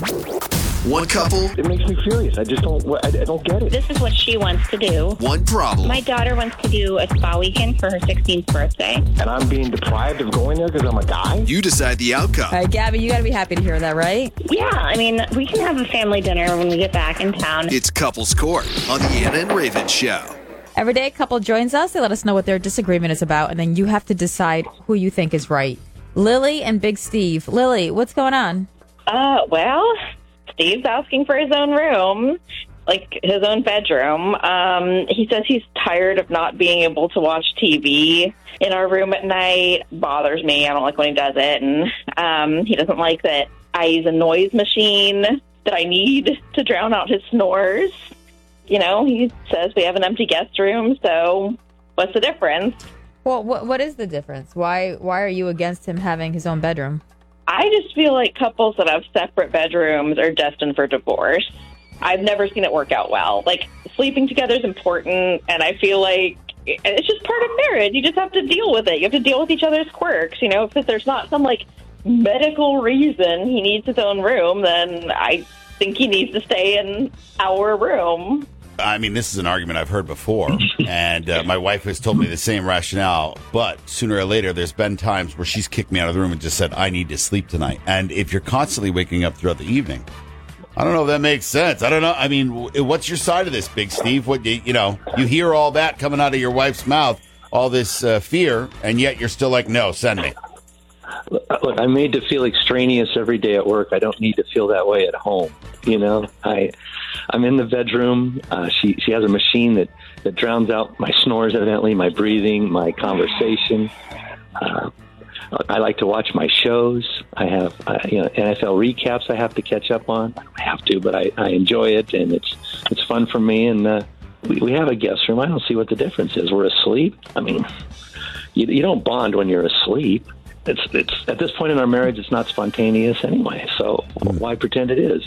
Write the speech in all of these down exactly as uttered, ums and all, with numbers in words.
One couple. It makes me furious. I just don't, I, I don't get it. This is what she wants to do. One problem. My daughter wants to do a spa weekend for her sixteenth birthday. And I'm being deprived of going there because I'm a guy? You decide the outcome. All right, Gabby, you got to be happy to hear that, right? Yeah, I mean, we can have a family dinner when we get back in town. It's Couples Court on the Anna and Raven Show. Every day a couple joins us. They let us know what their disagreement is about, and then you have to decide who you think is right. Lily and Big Steve. Lily, what's going on? Uh, well, Steve's asking for his own room, like his own bedroom. Um, he says he's tired of not being able to watch T V in our room at night. Bothers me. I don't like when he does it. And um, he doesn't like that I use a noise machine that I need to drown out his snores. You know, he says we have an empty guest room, so what's the difference? Well, what what is the difference? Why why are you against him having his own bedroom? I just feel like couples that have separate bedrooms are destined for divorce. I've never seen it work out well. Like, sleeping together is important, and I feel like it's just part of marriage. You just have to deal with it. You have to deal with each other's quirks. You know, if there's not some, like, medical reason he needs his own room, then I think he needs to stay in our room. I mean, this is an argument I've heard before, and uh, my wife has told me the same rationale, but sooner or later, there's been times where she's kicked me out of the room and just said, I need to sleep tonight. And if you're constantly waking up throughout the evening, I don't know if that makes sense. I don't know. I mean, what's your side of this, Big Steve? What you, you know, you hear all that coming out of your wife's mouth, all this uh, fear, and yet you're still like, no, send me. Look, I'm made to feel extraneous every day at work. I don't need to feel that way at home. You know, I, I'm in the bedroom. Uh, she she has a machine that, that drowns out my snores, evidently, my breathing, my conversation. Uh, I like to watch my shows. I have uh, you know N F L recaps I have to catch up on. I don't have to, but I, I enjoy it, and it's it's fun for me. And uh, we, we have a guest room. I don't see what the difference is. We're asleep. I mean, you, you don't bond when you're asleep. It's it's at this point in our marriage, it's not spontaneous anyway. So why pretend it is?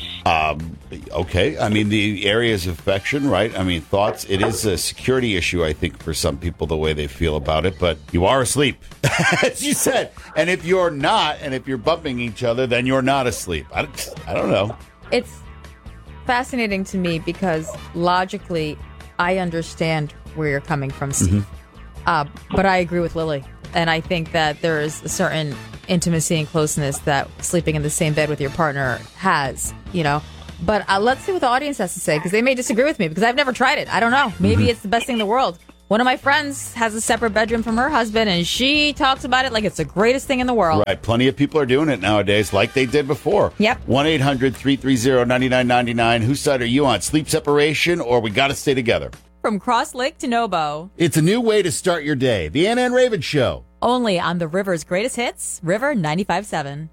Um, okay. I mean, the areas of affection, right? I mean, thoughts. It is a security issue, I think, for some people, the way they feel about it. But you are asleep, as you said. And if you're not, and if you're bumping each other, then you're not asleep. I, I don't know. It's fascinating to me because logically, I understand where you're coming from, Steve. Mm-hmm. Uh, but I agree with Lily. And I think that there is a certain intimacy and closeness that sleeping in the same bed with your partner has, you know. But uh, let's see what the audience has to say, because they may disagree with me, because I've never tried it. I don't know. Maybe mm-hmm. it's the best thing in the world. One of my friends has a separate bedroom from her husband, and she talks about it like it's the greatest thing in the world. Right. Plenty of people are doing it nowadays, like they did before. Yep. one eight hundred three three zero nine nine nine nine. Whose side are you on? Sleep separation, or we got to stay together? From Cross Lake to Nobo. It's a new way to start your day. The Anna and Raven Show. Only on the River's greatest hits, River ninety-five point seven.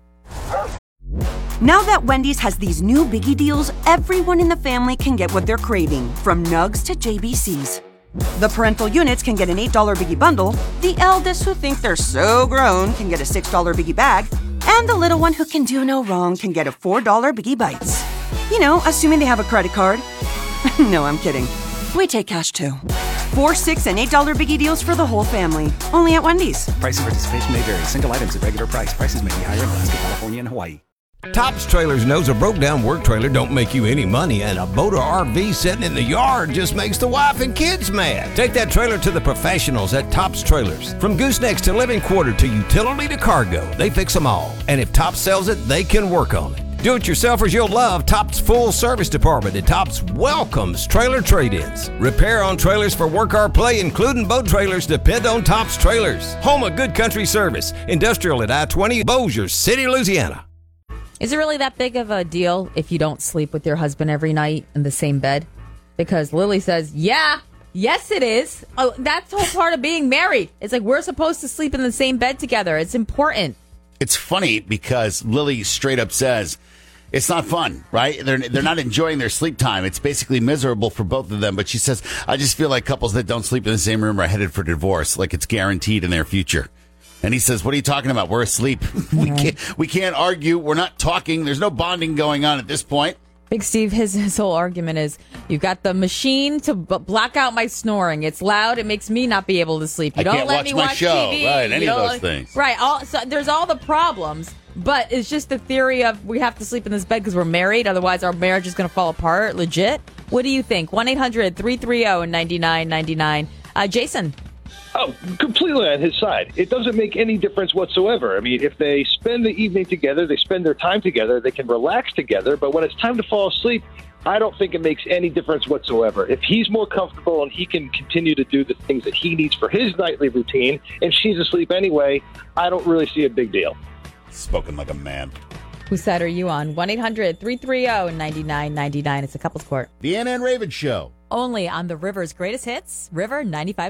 Now that Wendy's has these new biggie deals, everyone in the family can get what they're craving, from nugs to J B Cs. The parental units can get an eight dollar biggie bundle, the eldest who think they're so grown can get a six dollar biggie bag, and the little one who can do no wrong can get a four dollar biggie bites. You know, assuming they have a credit card. No, I'm kidding. We take cash too. Four, six, and eight dollar biggie deals for the whole family. Only at Wendy's. Price and participation may vary. Single items at regular price. Prices may be higher in Alaska, California, and Hawaii. Tops Trailers knows a broke down work trailer don't make you any money, and a boat or R V sitting in the yard just makes the wife and kids mad. Take that trailer to the professionals at Tops Trailers. From goosenecks to living quarter to utility to cargo, they fix them all. And if Tops sells it, they can work on it. Do-it-yourselfers you'll love Tops Full Service Department at Tops welcomes trailer trade-ins. Repair on trailers for work or play, including boat trailers, depend on Tops Trailers. Home of good country service. Industrial at I twenty, Bossier City, Louisiana. Is it really that big of a deal if you don't sleep with your husband every night in the same bed? Because Lily says, yeah, yes it is. Oh, that's the whole part of being married. It's like we're supposed to sleep in the same bed together. It's important. It's funny because Lily straight up says, it's not fun, right? They're they're not enjoying their sleep time. It's basically miserable for both of them. But she says, I just feel like couples that don't sleep in the same room are headed for divorce, like it's guaranteed in their future. And he says, what are you talking about? We're asleep. we can't we can't argue. We're not talking. There's no bonding going on at this point. Big Steve, his, his whole argument is, you've got the machine to b- block out my snoring. It's loud. It makes me not be able to sleep. You I don't can't let watch me my watch show. T V. Right, any you of don't, those things. Right. All, so there's all the problems. But it's just the theory of we have to sleep in this bed because we're married. Otherwise, our marriage is going to fall apart. Legit. What do you think? one eight hundred three three zero nine nine nine nine. Uh, Jason. Oh, completely on his side. It doesn't make any difference whatsoever. I mean, if they spend the evening together, they spend their time together, they can relax together. But when it's time to fall asleep, I don't think it makes any difference whatsoever. If he's more comfortable and he can continue to do the things that he needs for his nightly routine, and she's asleep anyway, I don't really see a big deal. Spoken like a man. Whose side are you on? one eight hundred three three zero nine nine nine nine. It's a couples court. The Anna and Raven Show. Only on the River's greatest hits, River ninety-five.